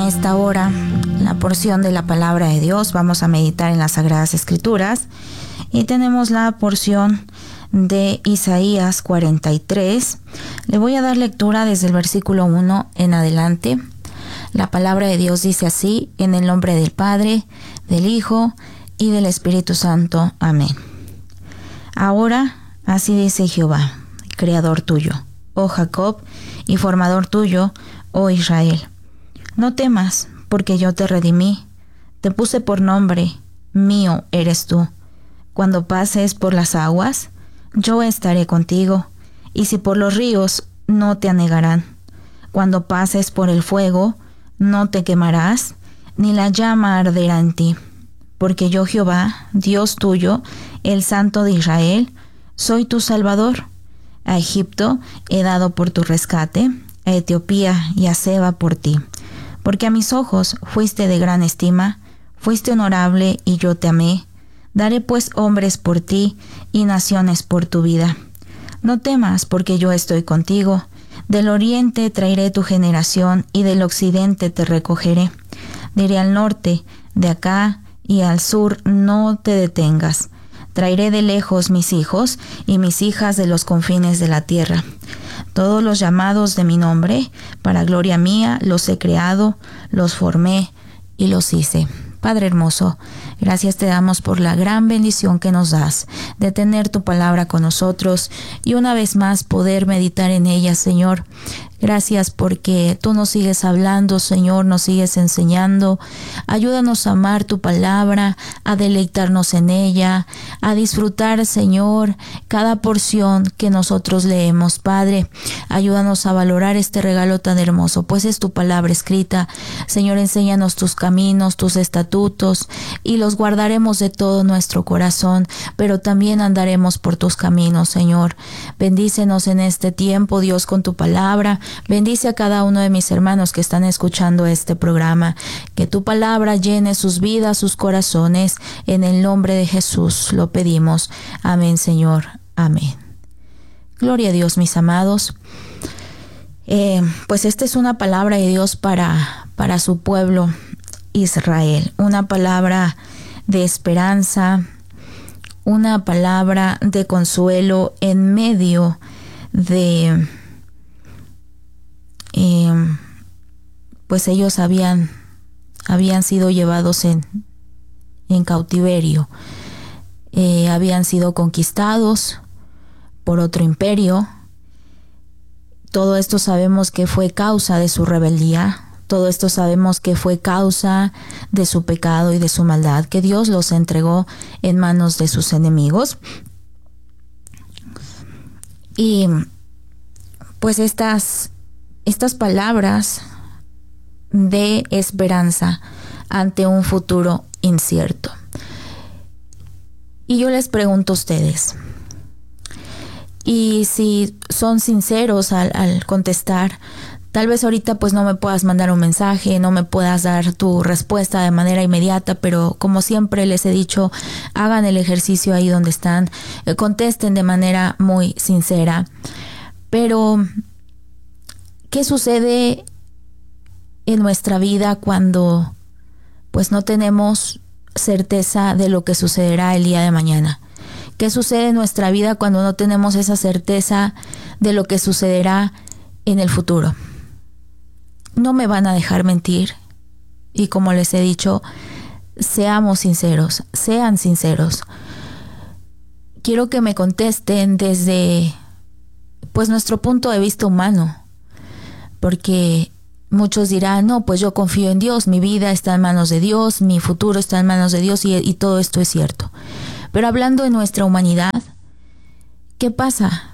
esta hora la porción de la palabra de Dios. Vamos a meditar en las Sagradas Escrituras y tenemos la porción de Isaías 43. Le voy a dar lectura desde el versículo 1 en adelante. La palabra de Dios dice así: en el nombre del Padre, del Hijo y del Espíritu Santo. Amén. Ahora, así dice Jehová, Creador tuyo, oh Jacob, y formador tuyo, oh Israel. No temas, porque yo te redimí, te puse por nombre, mío eres tú. Cuando pases por las aguas, yo estaré contigo, y si por los ríos, no te anegarán. Cuando pases por el fuego, no te quemarás, ni la llama arderá en ti. Porque yo Jehová, Dios tuyo, el Santo de Israel, soy tu Salvador. A Egipto he dado por tu rescate, a Etiopía y a Seba por ti. Porque a mis ojos fuiste de gran estima, fuiste honorable y yo te amé. Daré pues hombres por ti y naciones por tu vida. No temas, porque yo estoy contigo. Del oriente traeré tu generación y del occidente te recogeré. Diré al norte, de acá y al sur no te detengas. Traeré de lejos mis hijos y mis hijas de los confines de la tierra. Todos los llamados de mi nombre, para gloria mía, los he creado, los formé y los hice. Padre hermoso, gracias te damos por la gran bendición que nos das de tener tu palabra con nosotros y una vez más poder meditar en ella, Señor. Gracias porque tú nos sigues hablando, Señor, nos sigues enseñando. Ayúdanos a amar tu palabra, a deleitarnos en ella, a disfrutar, Señor, cada porción que nosotros leemos. Padre, ayúdanos a valorar este regalo tan hermoso, pues es tu palabra escrita. Señor, enséñanos tus caminos, tus estatutos, y los guardaremos de todo nuestro corazón, pero también andaremos por tus caminos, Señor. Bendícenos en este tiempo, Dios, con tu palabra. Bendice a cada uno de mis hermanos que están escuchando este programa. Que tu palabra llene sus vidas, sus corazones. En el nombre de Jesús lo pedimos. Amén, Señor. Amén. Gloria a Dios, mis amados. Pues esta es una palabra de Dios para su pueblo Israel. Una palabra de esperanza, una palabra de consuelo en medio de pues ellos habían sido llevados en cautiverio, habían sido conquistados por otro imperio. Todo esto sabemos que fue causa de su rebeldía. Todo esto sabemos que fue causa de su pecado y de su maldad, que Dios los entregó en manos de sus enemigos. Y pues estas palabras de esperanza ante un futuro incierto. Y yo les pregunto a ustedes, y si son sinceros al contestar, tal vez ahorita pues no me puedas mandar un mensaje, no me puedas dar tu respuesta de manera inmediata, pero como siempre les he dicho, hagan el ejercicio ahí donde están, contesten de manera muy sincera. Pero ¿qué sucede en nuestra vida cuando pues no tenemos certeza de lo que sucederá el día de mañana? ¿Qué sucede en nuestra vida cuando no tenemos esa certeza de lo que sucederá en el futuro? No me van a dejar mentir, y como les he dicho, seamos sinceros, sean sinceros. Quiero que me contesten desde pues nuestro punto de vista humano, porque muchos dirán, no, pues yo confío en Dios, mi vida está en manos de Dios, mi futuro está en manos de Dios, y todo esto es cierto. Pero hablando de nuestra humanidad, ¿qué pasa?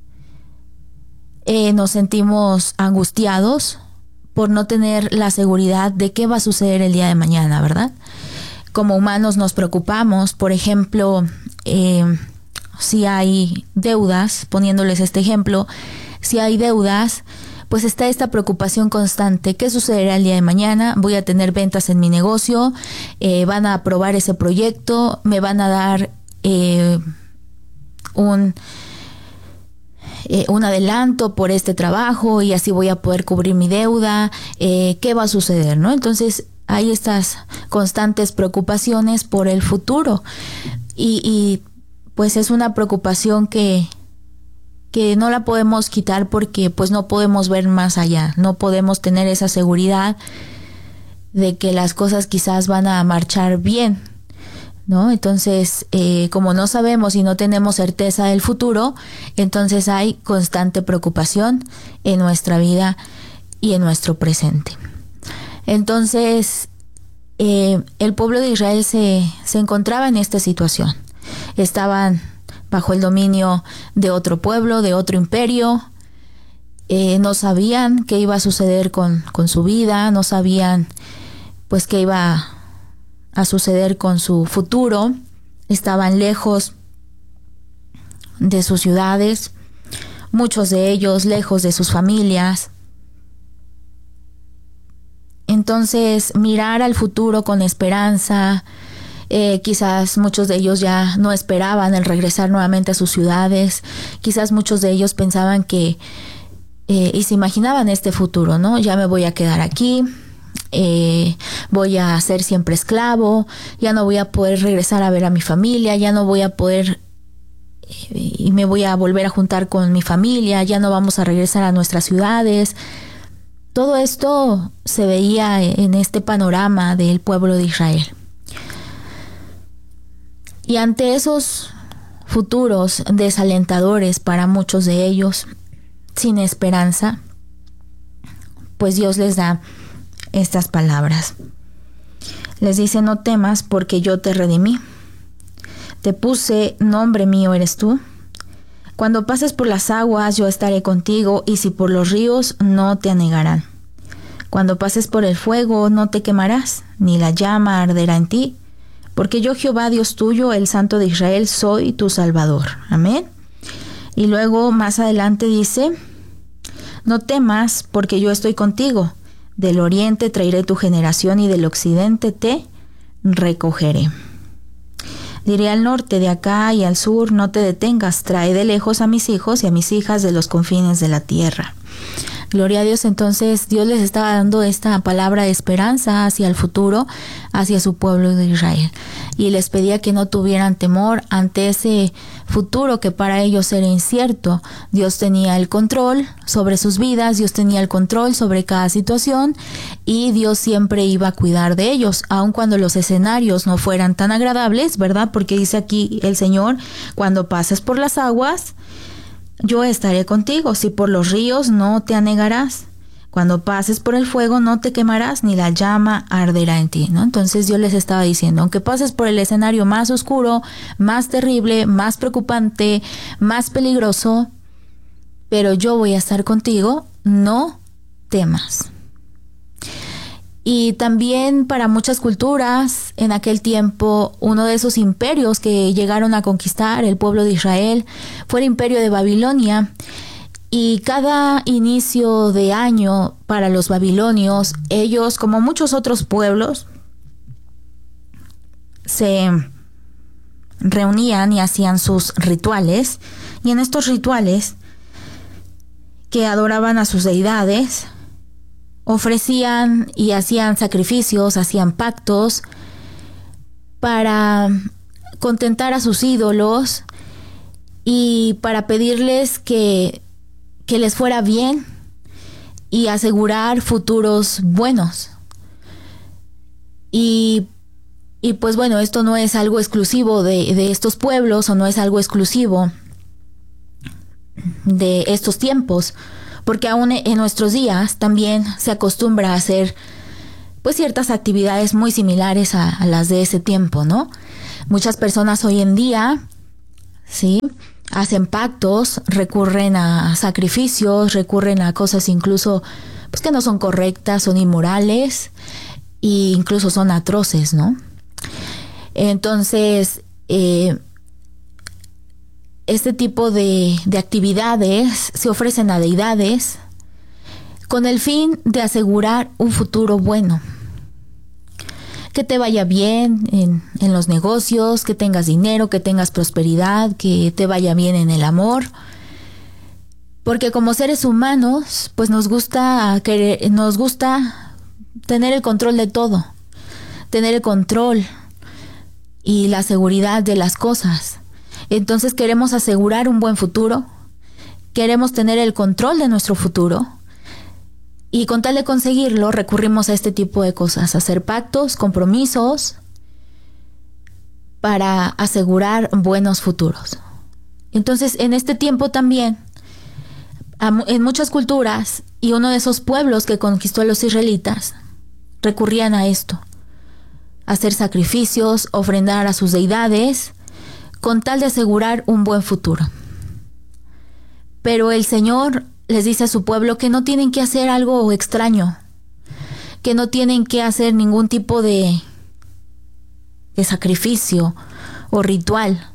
Nos sentimos angustiados por no tener la seguridad de qué va a suceder el día de mañana, ¿verdad? Como humanos nos preocupamos, por ejemplo, si hay deudas, poniéndoles este ejemplo, si hay deudas, pues está esta preocupación constante. ¿Qué sucederá el día de mañana? ¿Voy a tener ventas en mi negocio? ¿Van a aprobar ese proyecto? ¿Me van a dar un adelanto por este trabajo y así voy a poder cubrir mi deuda, ¿qué va a suceder, no? Entonces hay estas constantes preocupaciones por el futuro y pues es una preocupación que no la podemos quitar porque pues no podemos ver más allá, no podemos tener esa seguridad de que las cosas quizás van a marchar bien, ¿no? Entonces, como no sabemos y no tenemos certeza del futuro, entonces hay constante preocupación en nuestra vida y en nuestro presente. Entonces, el pueblo de Israel se encontraba en esta situación. Estaban bajo el dominio de otro pueblo, de otro imperio. No sabían qué iba a suceder con su vida, no sabían pues qué iba a suceder con su futuro. Estaban lejos de sus ciudades, muchos de ellos lejos de sus familias. Entonces, mirar al futuro con esperanza, quizás muchos de ellos ya no esperaban el regresar nuevamente a sus ciudades, quizás muchos de ellos pensaban que, y se imaginaban este futuro, ¿no? Ya me voy a quedar aquí, voy a ser siempre esclavo, ya no voy a poder regresar a ver a mi familia, ya no voy a poder y me voy a volver a juntar con mi familia, ya no vamos a regresar a nuestras ciudades. Todo esto se veía en este panorama del pueblo de Israel. Y ante esos futuros desalentadores para muchos de ellos, sin esperanza, pues Dios les da estas palabras. Les dice: no temas, porque yo te redimí. Te puse nombre mío eres tú. Cuando pases por las aguas, yo estaré contigo, y si por los ríos, no te anegarán. Cuando pases por el fuego, no te quemarás, ni la llama arderá en ti, porque yo, Jehová, Dios tuyo, el Santo de Israel, soy tu Salvador. Amén. Y luego más adelante dice: no temas, porque yo estoy contigo. Del oriente traeré tu generación, y del occidente te recogeré. Diré al norte, de acá, y al sur, no te detengas, trae de lejos a mis hijos y a mis hijas de los confines de la tierra. Gloria a Dios. Entonces Dios les estaba dando esta palabra de esperanza hacia el futuro, hacia su pueblo de Israel. Y les pedía que no tuvieran temor ante ese futuro que para ellos era incierto. Dios tenía el control sobre sus vidas, Dios tenía el control sobre cada situación, y Dios siempre iba a cuidar de ellos, aun cuando los escenarios no fueran tan agradables, ¿verdad? Porque dice aquí el Señor: cuando pases por las aguas, yo estaré contigo, si por los ríos, no te anegarás. Cuando pases por el fuego, no te quemarás, ni la llama arderá en ti, ¿no? Entonces Dios les estaba diciendo: aunque pases por el escenario más oscuro, más terrible, más preocupante, más peligroso, pero yo voy a estar contigo, no temas. Y también para muchas culturas, en aquel tiempo, uno de esos imperios que llegaron a conquistar el pueblo de Israel fue el imperio de Babilonia. Y cada inicio de año para los babilonios, ellos, como muchos otros pueblos, se reunían y hacían sus rituales. Y en estos rituales, que adoraban a sus deidades, ofrecían y hacían sacrificios, hacían pactos para contentar a sus ídolos y para pedirles que les fuera bien y asegurar futuros buenos. Y pues bueno, esto no es algo exclusivo de estos pueblos, o no es algo exclusivo de estos tiempos, porque aún en nuestros días también se acostumbra a hacer pues ciertas actividades muy similares a las de ese tiempo, ¿no? Muchas personas hoy en día, ¿sí?, hacen pactos, recurren a sacrificios, recurren a cosas incluso pues que no son correctas, son inmorales e incluso son atroces, ¿no? Entonces, este tipo de actividades se ofrecen a deidades con el fin de asegurar un futuro bueno. Que te vaya bien en los negocios, que tengas dinero, que tengas prosperidad, que te vaya bien en el amor. Porque como seres humanos, pues nos gusta tener el control de todo, tener el control y la seguridad de las cosas. Entonces queremos asegurar un buen futuro, queremos tener el control de nuestro futuro, y con tal de conseguirlo recurrimos a este tipo de cosas, a hacer pactos, compromisos para asegurar buenos futuros. Entonces, en este tiempo también, en muchas culturas, y uno de esos pueblos que conquistó a los israelitas, recurrían a esto, a hacer sacrificios, ofrendar a sus deidades, con tal de asegurar un buen futuro. Pero el Señor les dice a su pueblo que no tienen que hacer algo extraño, que no tienen que hacer ningún tipo de sacrificio o ritual.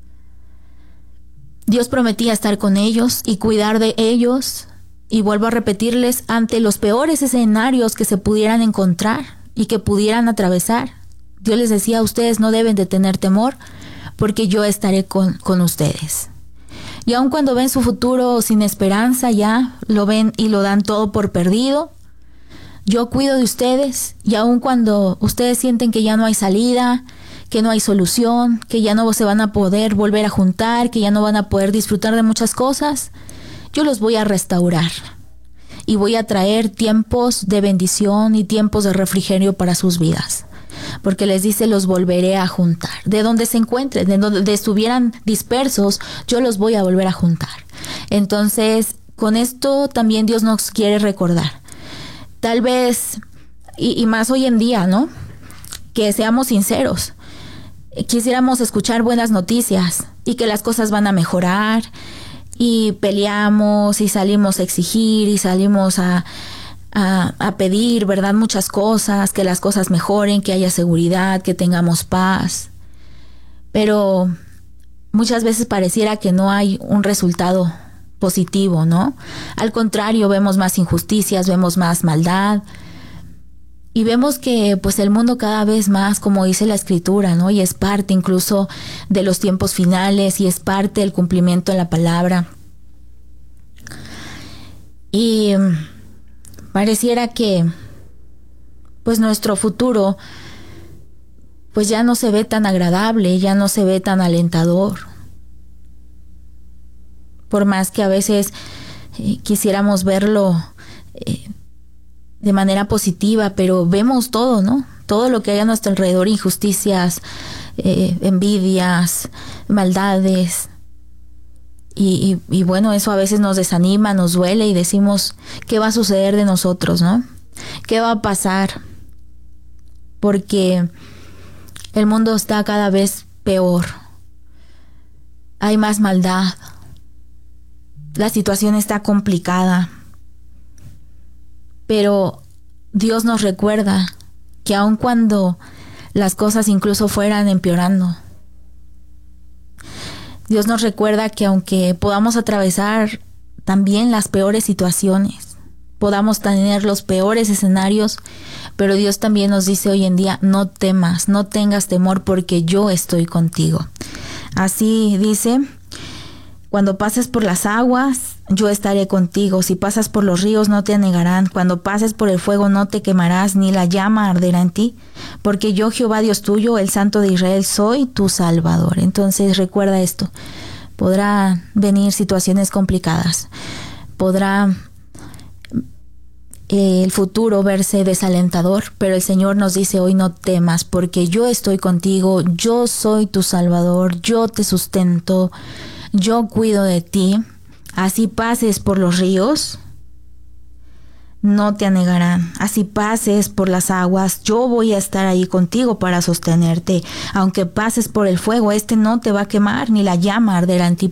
Dios prometía estar con ellos y cuidar de ellos, y vuelvo a repetirles, ante los peores escenarios que se pudieran encontrar y que pudieran atravesar. Dios les decía: ustedes no deben de tener temor, porque yo estaré con ustedes. Y aun cuando ven su futuro sin esperanza, ya lo ven y lo dan todo por perdido, yo cuido de ustedes. Y aun cuando ustedes sienten que ya no hay salida, que no hay solución, que ya no se van a poder volver a juntar, que ya no van a poder disfrutar de muchas cosas, yo los voy a restaurar. Y voy a traer tiempos de bendición y tiempos de refrigerio para sus vidas. Porque les dice: los volveré a juntar. De donde se encuentren, de donde estuvieran dispersos, yo los voy a volver a juntar. Entonces, con esto también Dios nos quiere recordar. Tal vez, y más hoy en día, ¿no? Que seamos sinceros. Quisiéramos escuchar buenas noticias y que las cosas van a mejorar, y peleamos y salimos a exigir y salimos a pedir, ¿verdad? Muchas cosas, que las cosas mejoren, que haya seguridad, que tengamos paz. Pero muchas veces pareciera que no hay un resultado positivo, ¿no? Al contrario, vemos más injusticias, vemos más maldad, y vemos que pues el mundo cada vez más, como dice la Escritura, ¿no? Y es parte incluso de los tiempos finales, y es parte del cumplimiento de la palabra. Y pareciera que pues nuestro futuro pues ya no se ve tan agradable, ya no se ve tan alentador. Por más que a veces quisiéramos verlo de manera positiva, pero vemos todo, ¿no? Todo lo que hay a nuestro alrededor: injusticias, envidias, maldades. Y bueno, eso a veces nos desanima, nos duele, y decimos: ¿qué va a suceder de nosotros, no? ¿Qué va a pasar? Porque el mundo está cada vez peor. Hay más maldad. La situación está complicada. Pero Dios nos recuerda que aun cuando las cosas incluso fueran empeorando, Dios nos recuerda que aunque podamos atravesar también las peores situaciones, podamos tener los peores escenarios, pero Dios también nos dice hoy en día: no temas, no tengas temor, porque yo estoy contigo. Así dice: cuando pases por las aguas, yo estaré contigo. Si pasas por los ríos, no te anegarán. Cuando pases por el fuego, no te quemarás, ni la llama arderá en ti. Porque yo, Jehová Dios tuyo, el Santo de Israel, soy tu Salvador. Entonces recuerda esto. Podrá venir situaciones complicadas. Podrá el futuro verse desalentador, pero el Señor nos dice hoy: no temas, porque yo estoy contigo. Yo soy tu Salvador. Yo te sustento. Yo cuido de ti. Así pases por los ríos, no te anegarán. Así pases por las aguas, yo voy a estar ahí contigo para sostenerte. Aunque pases por el fuego, no te va a quemar, ni la llama arderá en ti,